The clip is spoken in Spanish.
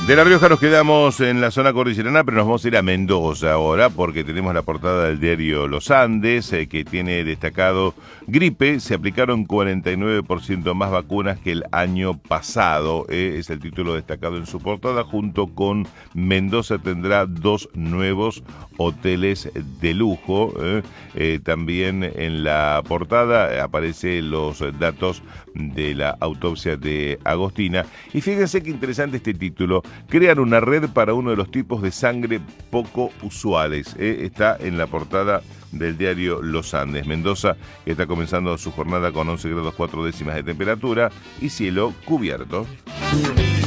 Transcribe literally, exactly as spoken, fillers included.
De La Rioja nos quedamos en la zona cordillerana, pero nos vamos a ir a Mendoza ahora porque tenemos la portada del diario Los Andes, eh, que tiene destacado: gripe, se aplicaron cuarenta y nueve por ciento más vacunas que el año pasado. Eh, es el título destacado en su portada, junto con Mendoza tendrá dos nuevos hoteles de lujo. Eh, eh, también en la portada aparecen los datos de la autopsia de Agostina. Y fíjense qué interesante este título: crean una red para uno de los tipos de sangre poco usuales. Eh, está en la portada del diario Los Andes. Mendoza, que está comenzando su jornada con once grados cuatro décimas de temperatura y cielo cubierto.